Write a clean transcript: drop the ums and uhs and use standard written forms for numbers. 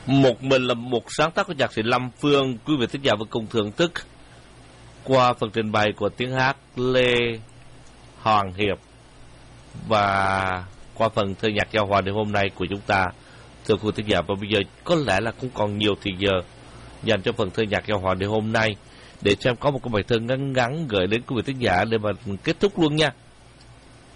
Một mình là một sáng tác của nhạc sĩ Lâm Phương. Quý vị thính giả vừa cùng thưởng thức qua phần trình bày của tiếng hát Lê Hoàng Hiệp và qua phần thơ nhạc giao hòa đêm hôm nay của chúng ta. Thưa quý thính giả, và bây giờ có lẽ là cũng còn nhiều thì giờ dành cho phần thơ nhạc giao hòa đêm hôm nay, để xem có một cái bài thơ ngắn ngắn gửi đến quý vị thính giả để mà kết thúc luôn nha.